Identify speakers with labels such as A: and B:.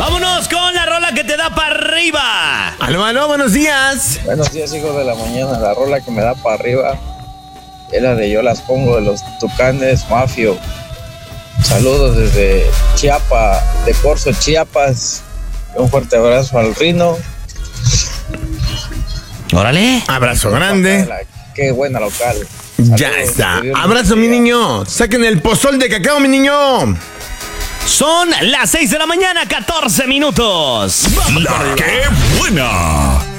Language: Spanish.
A: Vámonos con la rola que te da para arriba.
B: Aló, buenos días.
C: Buenos días, hijos de la mañana. La rola que me da para arriba es la de Yo las pongo de los Tucanes Mafio. Saludos desde Chiapas, de Corzo, Chiapas. Un fuerte abrazo al Rino.
A: Órale.
B: Abrazo grande.
C: Qué buena local.
B: Ya está. Abrazo, mi niño. Saquen el pozol de cacao, mi niño.
A: Son las 6 de la mañana, 14 minutos.
D: La que buena.